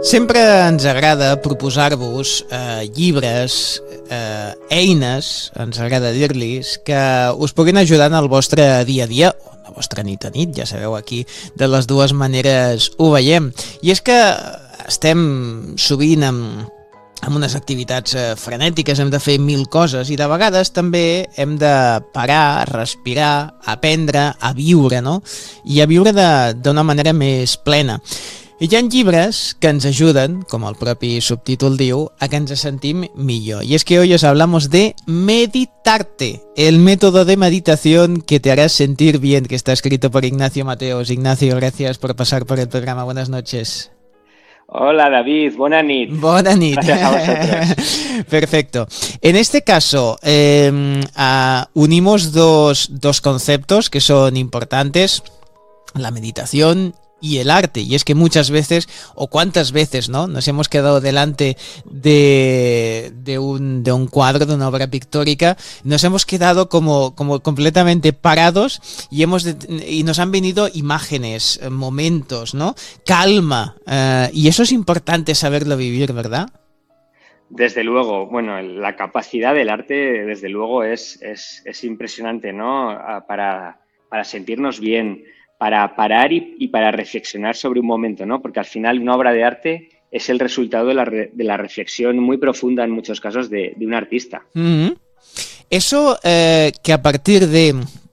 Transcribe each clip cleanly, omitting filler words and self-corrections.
Sempre ens agrada proposar-vos llibres, eines, ens agrada dir-los, que us puguin ajudar en el vostre dia a dia, o en la vostra nit a nit, ja sabeu, aquí de les dues maneres ho veiem. I és que estem sovint amb unes activitats frenètiques, hem de fer 1000 coses i de vegades també hem de parar, respirar, aprendre a viure, no? I a viure d'una manera més plena. I hi ha llibres que ens ajuden, com el propi subtítol diu, a que ens sentim millor. Y es que hoy os hablamos de Meditarte, el método de meditación que te hará sentir bien, que está escrito por Ignacio Mateos. Ignacio, gracias por pasar por el programa. Buenas noches. Hola David, buena nit. Buena nit. Gracias a vosotros. Perfecto. En este caso, unimos dos conceptos que son importantes, la meditación y el arte. Y es que muchas veces, o cuántas veces, ¿no?, nos hemos quedado delante de un cuadro, de una obra pictórica, nos hemos quedado como completamente parados y nos han venido imágenes, momentos, ¿no?, calma, y eso es importante saberlo vivir, ¿verdad? Desde luego, bueno, la capacidad del arte, desde luego, es impresionante, ¿no? Para sentirnos bien, para parar y para reflexionar sobre un momento, ¿no? Porque al final una obra de arte es el resultado de la reflexión muy profunda, en muchos casos, de un artista. Mm-hmm. Eso que a partir de...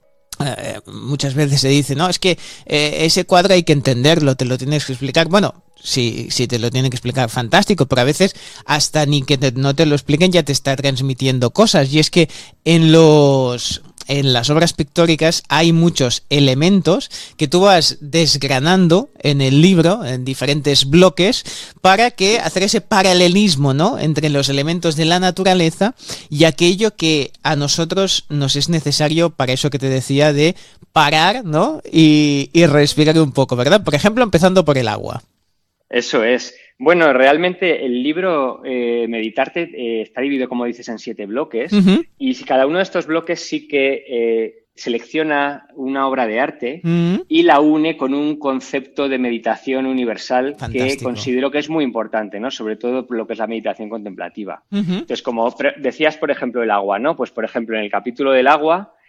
muchas veces se dice, no, es que ese cuadro hay que entenderlo, te lo tienes que explicar. Bueno, si te lo tienen que explicar, fantástico, pero a veces hasta ni que no te lo expliquen ya te está transmitiendo cosas. Y es que en las obras pictóricas hay muchos elementos que tú vas desgranando en el libro, en diferentes bloques, para que hacer ese paralelismo, ¿no?, entre los elementos de la naturaleza y aquello que a nosotros nos es necesario para eso que te decía de parar, ¿no?, y respirar un poco, ¿verdad? Por ejemplo, empezando por el agua. Eso es. Bueno, realmente el libro Meditarte está dividido, como dices, en 7 bloques. Uh-huh. Y cada uno de estos bloques sí que selecciona una obra de arte uh-huh. y la une con un concepto de meditación universal. Fantástico. Que considero que es muy importante, ¿no? Sobre todo lo que es la meditación contemplativa. Uh-huh. Entonces, como decías, por ejemplo, el agua, ¿no? Pues, por ejemplo, en el capítulo del agua